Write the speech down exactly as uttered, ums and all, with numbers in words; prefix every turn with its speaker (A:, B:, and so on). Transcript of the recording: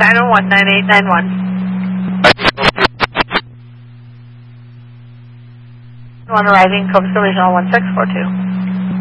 A: nine one one, nine eight nine one. One arriving, Cobus Regional one six four two.